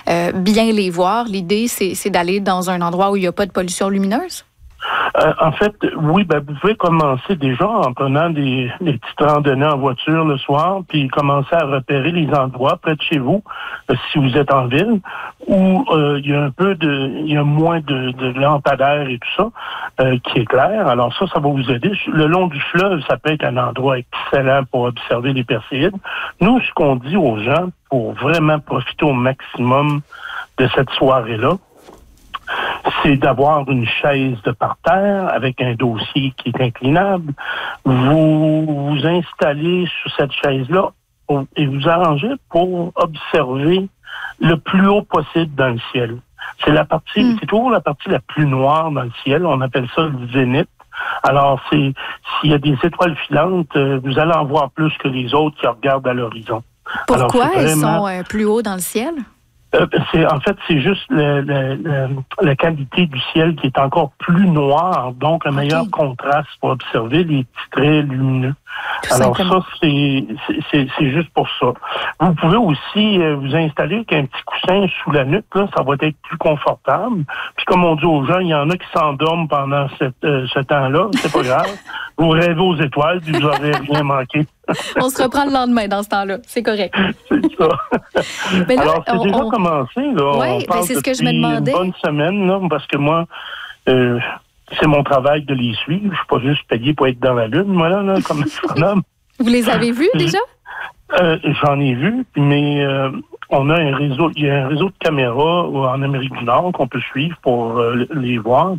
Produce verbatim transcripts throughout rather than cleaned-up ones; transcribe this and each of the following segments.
euh, bien les voir. L'idée, c'est, c'est d'aller dans un endroit où il n'y a pas de pollution lumineuse? Euh, en fait, oui, ben, vous pouvez commencer déjà en prenant des, des petites randonnées en voiture le soir, puis commencer à repérer les endroits près de chez vous, euh, si vous êtes en ville, où euh, il y a un peu de, il y a moins de, de lampadaires et tout ça, euh, qui est clair. Alors ça, ça va vous aider. Le long du fleuve, ça peut être un endroit excellent pour observer les perséides. Nous, ce qu'on dit aux gens, pour vraiment profiter au maximum de cette soirée-là, c'est d'avoir une chaise de parterre avec un dossier qui est inclinable. Vous vous installez sur cette chaise-là et vous arrangez pour observer le plus haut possible dans le ciel. C'est la partie, mm. c'est toujours la partie la plus noire dans le ciel. On appelle ça le zénith. Alors, c'est s'il y a des étoiles filantes, vous allez en voir plus que les autres qui regardent à l'horizon. Pourquoi Alors, elles vraiment... sont euh, plus haut dans le ciel? Euh, c'est, en fait, c'est juste le, le, le, la qualité du ciel qui est encore plus noire, donc un okay. meilleur contraste pour observer les petits traits lumineux. Tout Alors simplement. ça, c'est, c'est, c'est juste pour ça. Vous pouvez aussi euh, vous installer avec un petit coussin sous la nuque, là, ça va être plus confortable. Puis comme on dit aux gens, il y en a qui s'endorment pendant cette, euh, ce temps-là, c'est pas grave. Vous rêvez aux étoiles, puis vous n'aurez rien manqué. On se reprend le lendemain dans ce temps-là, c'est correct. C'est ça. Mais là, Alors, c'est on, déjà on... commencé, là. Oui, on parle c'est ce que je me depuis demandais. Une bonne semaine, là, parce que moi, euh, c'est mon travail de les suivre. Je suis pas juste payé pour être dans la lune, moi, là, là comme astronome. Vous les avez vus déjà? Euh, j'en ai vu, mais euh, on a un réseau, il y a un réseau de caméras en Amérique du Nord qu'on peut suivre pour euh, les voir.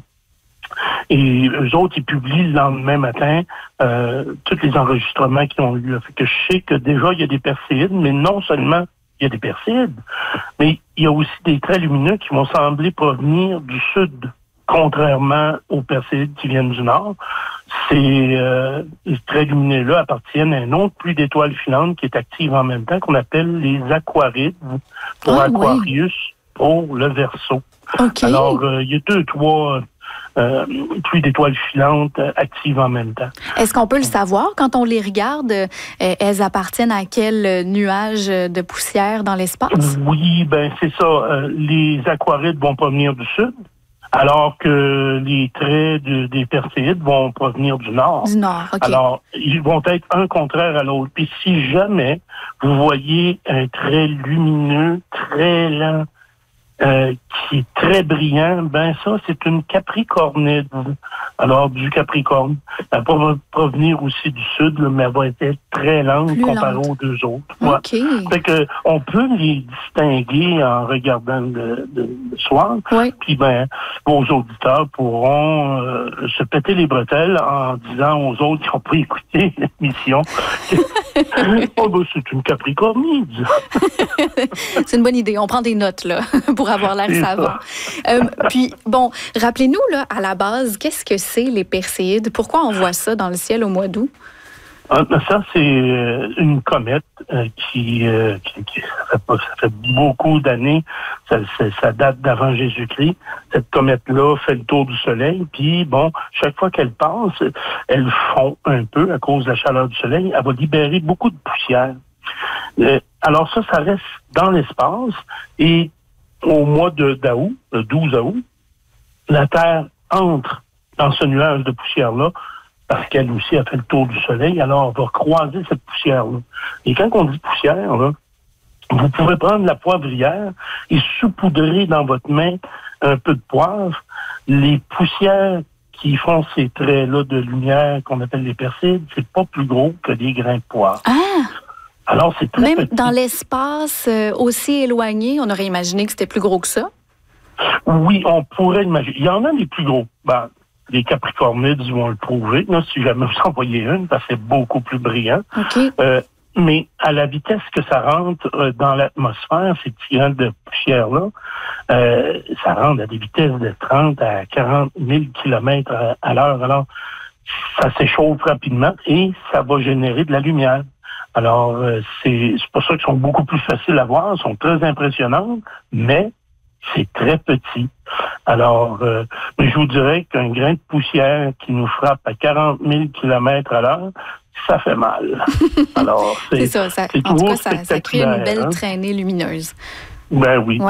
Et eux autres, ils publient le lendemain matin euh, tous les enregistrements qu'ils ont eu. Fait que je sais que déjà, il y a des perséides, mais non seulement il y a des perséides, mais il y a aussi des traits lumineux qui vont sembler provenir du sud, contrairement aux perséides qui viennent du nord. Ces, euh, ces traits lumineux-là appartiennent à un autre pluie d'étoiles filantes qui est active en même temps, qu'on appelle les aquarides, pour ah, Aquarius, oui. pour le Verseau. Okay. Alors, euh, il y a deux, trois... Euh, pluie d'étoiles filantes euh, actives en même temps. Est-ce qu'on peut le savoir quand on les regarde? Euh, elles appartiennent à quel nuage de poussière dans l'espace? Oui, ben c'est ça. Euh, les aquarides vont provenir du sud, alors que les traits de, des perséides vont provenir du nord. Du nord, OK. Alors, ils vont être un contraire à l'autre. Puis si jamais vous voyez un trait lumineux, très lent, Euh, qui est très brillant, ben ça, c'est une capricornide. Alors, du Capricorne. Elle va provenir aussi du sud, là, mais elle va être très lente Plus comparée lente. aux deux autres. OK. Ouais. Fait que, on peut les distinguer en regardant le, le, le soir. Oui. Puis, ben, vos auditeurs pourront euh, se péter les bretelles en disant aux autres qui n'ont pas écouté l'émission oh, ben, c'est une capricornide. C'est une bonne idée. On prend des notes, là, pour avoir l'air C'est savant. Euh, puis, bon, rappelez-nous, là, à la base, qu'est-ce que c'est les perséides? Pourquoi on voit ça dans le ciel au mois d'août? Ah, ça, c'est une comète euh, qui, euh, qui, qui ça, fait, ça fait beaucoup d'années, ça, ça, ça date d'avant Jésus-Christ. Cette comète-là fait le tour du Soleil, puis bon, chaque fois qu'elle passe, elle fond un peu à cause de la chaleur du Soleil. Elle va libérer beaucoup de poussière. Euh, alors ça, ça reste dans l'espace, et au mois de d'août, le douze août, la Terre entre dans ce nuage de poussière-là, parce qu'elle aussi a fait le tour du Soleil, alors on va croiser cette poussière-là. Et quand on dit poussière, là, vous pouvez prendre la poivrière et saupoudrer dans votre main un peu de poivre. Les poussières qui font ces traits-là de lumière qu'on appelle les perséides, c'est pas plus gros que des grains de poivre. Ah! Alors, c'est très Même petit. dans l'espace euh, aussi éloigné, on aurait imaginé que c'était plus gros que ça? Oui, on pourrait imaginer. Il y en a des plus gros. Ben, les capricornides vont le prouver, là, si jamais vous en voyez une, parce que c'est beaucoup plus brillant. Okay. Euh, mais à la vitesse que ça rentre euh, dans l'atmosphère, ces petits grains de poussière-là, euh, ça rentre à des vitesses de trente à quarante mille kilomètres à, à l'heure. Alors, ça s'échauffe rapidement et ça va générer de la lumière. Alors, euh, c'est, c'est pour ça qu'ils sont beaucoup plus faciles à voir, sont très impressionnantes, mais c'est très petit. Alors, euh, je vous dirais qu'un grain de poussière qui nous frappe à quarante mille kilomètres à l'heure, ça fait mal. Alors, c'est, c'est ça. ça c'est en tout cas, toujours ça, ça crée une belle hein? traînée lumineuse. Ben oui. Ouais.